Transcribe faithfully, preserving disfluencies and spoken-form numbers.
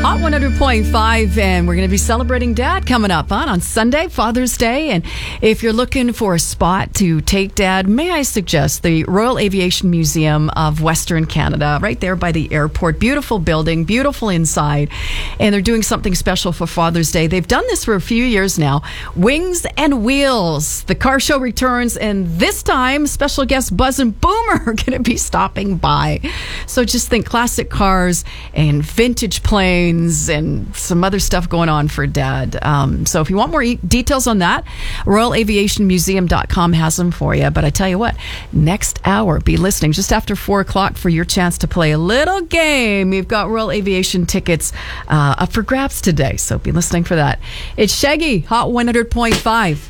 Hot one hundred point five, and we're going to be celebrating Dad coming up on, on Sunday, Father's Day. And if you're looking for a spot to take Dad, may I suggest the Royal Aviation Museum of Western Canada, right there by the airport. Beautiful building, beautiful inside. And they're doing something special for Father's Day. They've done this for a few years now. Wings and Wheels. The car show returns, and this time, special guest Buzz and Boomer are going to be stopping by. So just think classic cars and vintage planes and some other stuff going on for Dad. Um, so if you want more e- details on that, royal aviation museum dot com has them for you. But I tell you what, next hour, be listening just after four o'clock for your chance to play a little game. You've got Royal Aviation tickets uh, up for grabs today, so be listening for that. It's Shaggy, Hot one hundred point five.